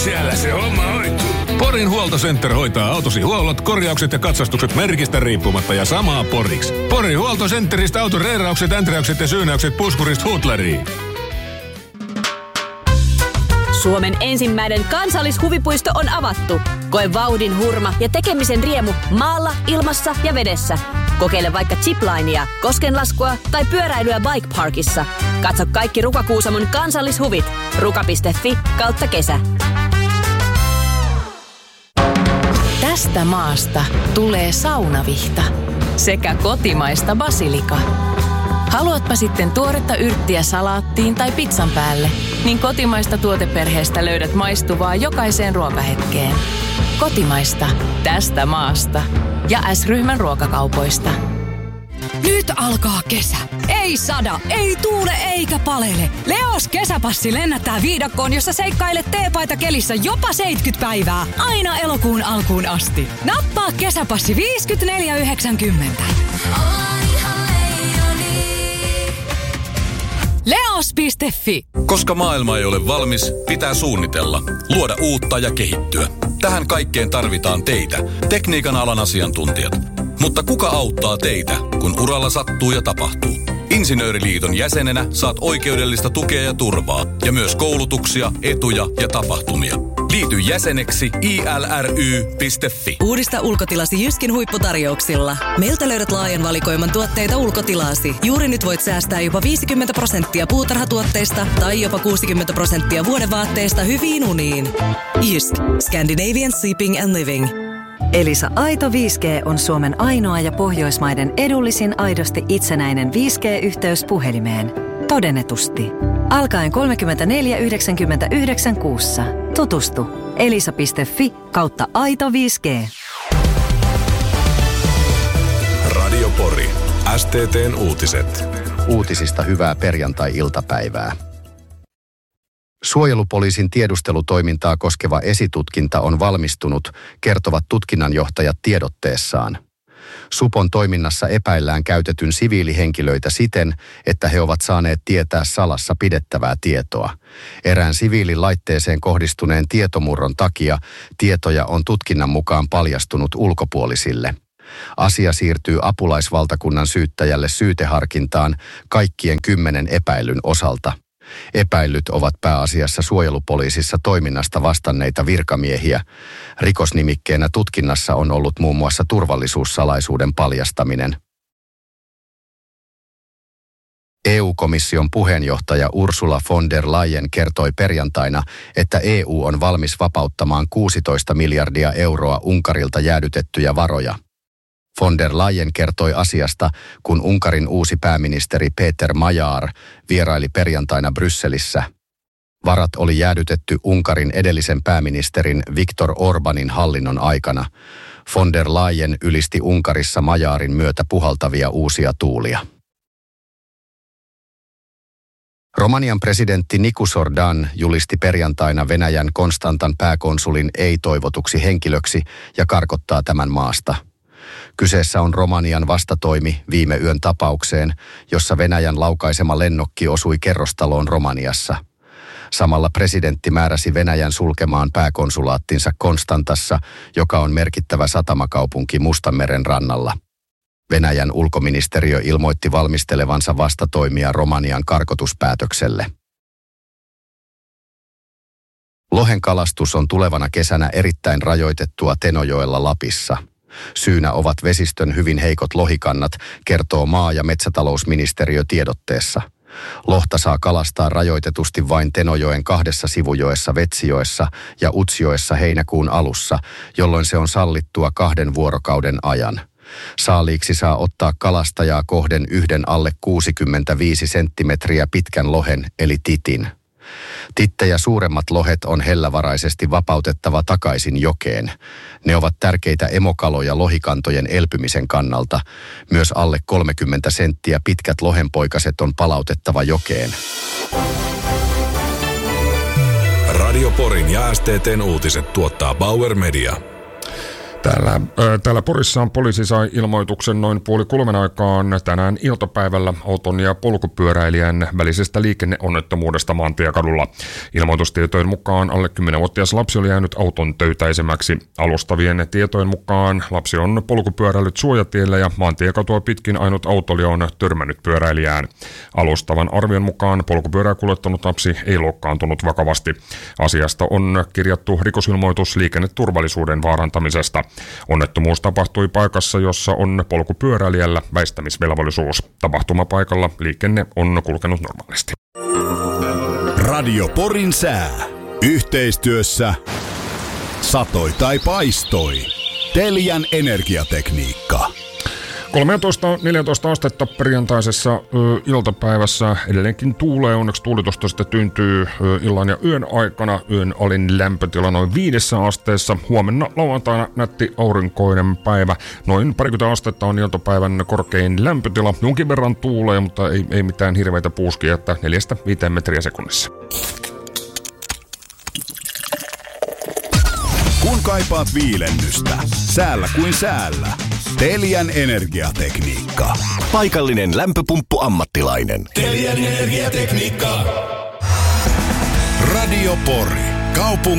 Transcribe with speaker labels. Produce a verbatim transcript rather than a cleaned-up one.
Speaker 1: Siellä se homma hoituu.
Speaker 2: Porin Huoltocenter hoitaa autosi huollot, korjaukset ja katsastukset merkistä riippumatta ja samaa Poriksi. Porin Huoltocenteristä auton reeraukset, änträykset ja syynäykset puskurista huutlariin.
Speaker 3: Suomen ensimmäinen kansallishuvipuisto on avattu. Koe vauhdin hurma ja tekemisen riemu maalla, ilmassa ja vedessä. Kokeile vaikka ziplinea, koskenlaskua tai pyöräilyä Bike Parkissa. Katso kaikki Ruka-Kuusamon kansallishuvit. ruka piste fi kautta kesä.
Speaker 4: Tästä maasta tulee saunavihta sekä kotimaista basilika. Haluatpa sitten tuoretta yrttiä salaattiin tai pizzan päälle, niin kotimaista tuoteperheestä löydät maistuvaa jokaiseen ruokahetkeen. Kotimaista, tästä maasta ja S-ryhmän ruokakaupoista.
Speaker 5: Nyt alkaa kesä. Ei sada, ei tuule eikä palele. Leos kesäpassi lennättää viidakkoon, jossa seikkailet teepaita kelissä jopa seitsemänkymmentä päivää. Aina elokuun alkuun asti. Nappaa kesäpassi viisikymmentäneljä yhdeksänkymmentä. leos piste fi.
Speaker 6: Koska maailma ei ole valmis, pitää suunnitella, luoda uutta ja kehittyä. Tähän kaikkeen tarvitaan teitä, tekniikan alan asiantuntijat. Mutta kuka auttaa teitä, kun uralla sattuu ja tapahtuu? Insinööriliiton jäsenenä saat oikeudellista tukea ja turvaa ja myös koulutuksia, etuja ja tapahtumia. Liity jäseneksi i l r y piste fi.
Speaker 7: Uudista ulkotilasi Jyskin huipputarjouksilla. Meiltä löydät laajan valikoiman tuotteita ulkotilasi. Juuri nyt voit säästää jopa viisikymmentä prosenttia puutarhatuotteista tai jopa kuusikymmentä prosenttia vuodevaatteista hyviin uniin. Jysk. Scandinavian Sleeping and Living.
Speaker 8: Elisa Aito viisi G on Suomen ainoa ja Pohjoismaiden edullisin aidosti itsenäinen viisi G-yhteys puhelimeen. Todennetusti. Alkaen kolmekymmentäneljä yhdeksänkymmentäyhdeksän kuussa. Tutustu. elisa piste fi kautta aito viisi G.
Speaker 1: Radio Pori. S T T:n uutiset.
Speaker 9: Uutisista hyvää perjantai-iltapäivää. Suojelupoliisin tiedustelutoimintaa koskeva esitutkinta on valmistunut, kertovat tutkinnanjohtajat tiedotteessaan. Supon toiminnassa epäillään käytetyn siviilihenkilöitä siten, että he ovat saaneet tietää salassa pidettävää tietoa. Erään siviilin laitteeseen kohdistuneen tietomurron takia tietoja on tutkinnan mukaan paljastunut ulkopuolisille. Asia siirtyy apulaisvaltakunnan syyttäjälle syyteharkintaan kaikkien kymmenen epäilyn osalta. Epäillyt ovat pääasiassa suojelupoliisissa toiminnasta vastanneita virkamiehiä. Rikosnimikkeenä tutkinnassa on ollut muun muassa turvallisuussalaisuuden paljastaminen. E U-komission puheenjohtaja Ursula von der Leyen kertoi perjantaina, että E U on valmis vapauttamaan kuusitoista miljardia euroa Unkarilta jäädytettyjä varoja. Von der Leyen kertoi asiasta, kun Unkarin uusi pääministeri Peter Magyar vieraili perjantaina Brysselissä. Varat oli jäädytetty Unkarin edellisen pääministerin Viktor Orbanin hallinnon aikana. Von der Leyen ylisti Unkarissa Magyarin myötä puhaltavia uusia tuulia. Romanian presidentti Nicu Sordan julisti perjantaina Venäjän Konstantan pääkonsulin ei-toivotuksi henkilöksi ja karkottaa tämän maasta. Kyseessä on Romanian vastatoimi viime yön tapaukseen, jossa Venäjän laukaisema lennokki osui kerrostaloon Romaniassa. Samalla presidentti määräsi Venäjän sulkemaan pääkonsulaattinsa Konstantassa, joka on merkittävä satamakaupunki Mustanmeren rannalla. Venäjän ulkoministeriö ilmoitti valmistelevansa vastatoimia Romanian karkotuspäätökselle. Lohen kalastus on tulevana kesänä erittäin rajoitettua Tenojoella Lapissa. Syynä ovat vesistön hyvin heikot lohikannat, kertoo maa- ja metsätalousministeriö tiedotteessa. Lohta saa kalastaa rajoitetusti vain Tenojoen kahdessa sivujoessa Vetsijoessa ja Utsjoessa heinäkuun alussa, jolloin se on sallittua kahden vuorokauden ajan. Saaliiksi saa ottaa kalastajaa kohden yhden alle kuusikymmentäviisi senttimetriä pitkän lohen eli titin. Tittejä suuremmat lohet on hellävaraisesti vapautettava takaisin jokeen. Ne ovat tärkeitä emokaloja lohikantojen elpymisen kannalta. Myös alle kolmekymmentä senttiä pitkät lohenpoikaset on palautettava jokeen.
Speaker 1: Radio Porin ja S T T:n uutiset tuottaa Bauer Media.
Speaker 10: Täällä, äh, täällä Porissaan poliisi sai ilmoituksen noin puoli kolmen aikaan tänään iltapäivällä auton ja polkupyöräilijän välisestä liikenneonnettomuudesta Maantiekadulla. Ilmoitustietojen mukaan alle kymmenvuotias lapsi oli jäänyt auton töytäisemäksi. Alustavien tietojen mukaan lapsi on polkupyöräillyt suojatiellä ja Maantiekatua pitkin ainut autolija on törmännyt pyöräilijään. Alustavan arvion mukaan polkupyörää kuljettanut lapsi ei loukkaantunut vakavasti. Asiasta on kirjattu rikosilmoitus liikenneturvallisuuden vaarantamisesta. Onnettomuus tapahtui paikassa, jossa on polkupyöräilijällä väistämisvelvollisuus. Tapahtumapaikalla liikenne on kulkenut normaalisti.
Speaker 11: Radio Porin sää. Yhteistyössä satoi tai paistoi. Telian-energiatekniikka.
Speaker 10: kolmetoista neljätoista astetta perjantaisessa ö, iltapäivässä. Edelleenkin tuulee, onneksi tuulitusta sitten tyyntyy ö, illan ja yön aikana. Yön alin lämpötila noin viidessä asteessa. Huomenna lauantaina nätti aurinkoinen päivä. Noin parikymmentä astetta on iltapäivän korkein lämpötila. Jonkin verran tuulee, mutta ei, ei mitään hirveitä puuskia, että neljästä viiteen metriä sekunnissa.
Speaker 11: Kun kaipaat viilennystä, säällä kuin säällä. Telian energiatekniikka.
Speaker 12: Paikallinen lämpöpumppu-ammattilainen.
Speaker 11: Telian energiatekniikka. Radio Pori. Kaupungin